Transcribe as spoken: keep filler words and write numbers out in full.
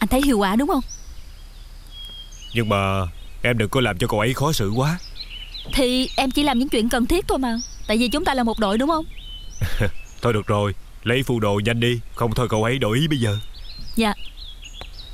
thấy hiệu quả đúng không? Nhưng mà em đừng có làm cho cậu ấy khó xử quá. Thì em chỉ làm những chuyện cần thiết thôi mà. Tại vì chúng ta là một đội đúng không? Thôi được rồi, lấy phù đồ nhanh đi, không thôi cậu ấy đổi ý bây giờ. Dạ.